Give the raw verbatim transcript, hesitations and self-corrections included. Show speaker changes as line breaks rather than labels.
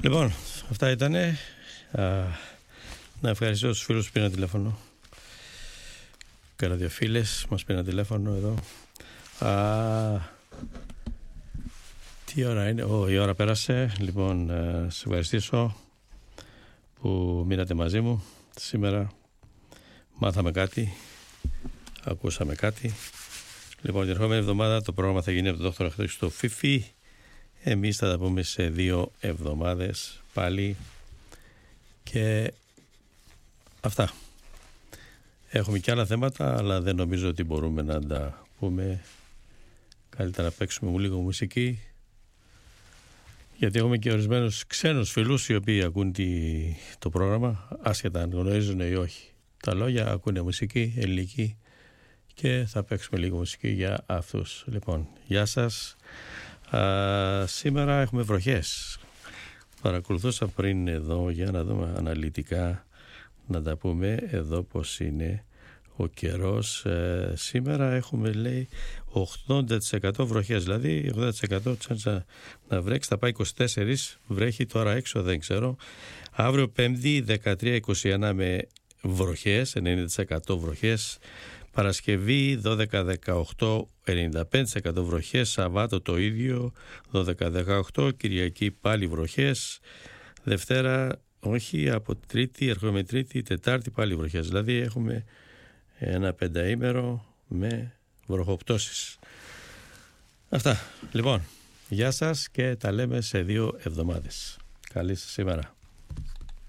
Λοιπόν, αυτά ήτανε. Α, να ευχαριστώ τους φίλους που πήραν τηλέφωνο. Κάνα δύο φίλες μας πήραν τηλέφωνο εδώ. Α, τι ώρα είναι? Ω, η ώρα πέρασε. Λοιπόν, α, σας ευχαριστήσω που μείνατε μαζί μου σήμερα. Μάθαμε κάτι, ακούσαμε κάτι. Λοιπόν, την ερχόμενη εβδομάδα το πρόγραμμα θα γίνει από τον Δόκτωρα Χρήστο Φίφη. Εμείς θα τα πούμε σε δύο εβδομάδες πάλι. Και αυτά. Έχουμε και άλλα θέματα, αλλά δεν νομίζω ότι μπορούμε να τα πούμε. Καλύτερα να παίξουμε μου λίγο μουσική, γιατί έχουμε και ορισμένους ξένους φίλους οι οποίοι ακούν τη, το πρόγραμμα, άσχετα αν γνωρίζουν ή όχι τα λόγια, ακούνε μουσική ελληνική και θα παίξουμε λίγο μουσική για αυτούς. Λοιπόν, γεια σας. Α, σήμερα έχουμε βροχές. Παρακολουθούσα πριν εδώ για να δούμε αναλυτικά, να τα πούμε εδώ πως είναι ο καιρός. Ε, σήμερα έχουμε, λέει, ογδόντα τοις εκατό βροχές, δηλαδή ογδόντα τοις εκατό τσάντσα να βρέξει, θα πάει είκοσι τέσσερα, βρέχει τώρα έξω, δεν ξέρω. Αύριο Πέμπτη δεκατρία είκοσι ένα με βροχές, ενενήντα τοις εκατό βροχές. Παρασκευή δώδεκα δεκαοκτώ, ενενήντα πέντε τοις εκατό βροχές. Σαββάτο το ίδιο, δώδεκα δεκαοκτώ. Κυριακή πάλι βροχές. Δευτέρα όχι, από Τρίτη, ερχόμενη Τρίτη, Τετάρτη πάλι βροχές. Δηλαδή έχουμε ένα πενταήμερο με βροχοπτώσεις. Αυτά. Λοιπόν, γεια σας και τα λέμε σε δύο εβδομάδες. Καλή σας σήμερα.